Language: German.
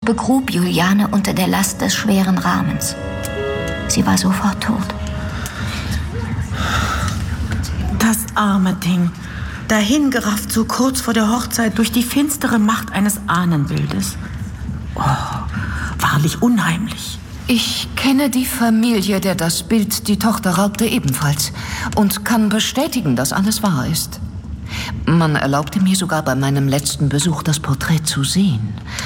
begrub Juliane unter der Last des schweren Rahmens. Sie war sofort tot. Das arme Ding, dahingerafft so kurz vor der Hochzeit durch die finstere Macht eines Ahnenbildes. Oh, wahrlich unheimlich. Ich kenne die Familie, der das Bild die Tochter raubte, ebenfalls und kann bestätigen, dass alles wahr ist. Man erlaubte mir sogar bei meinem letzten Besuch das Porträt zu sehen.